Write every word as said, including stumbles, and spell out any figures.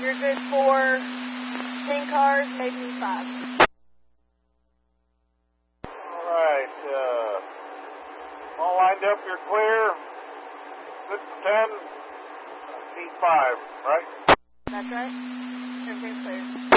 You're good for ten cars, maybe five. All right. Uh, all lined up, you're clear. Good for ten. Need five, right? That's right. Everything's clear.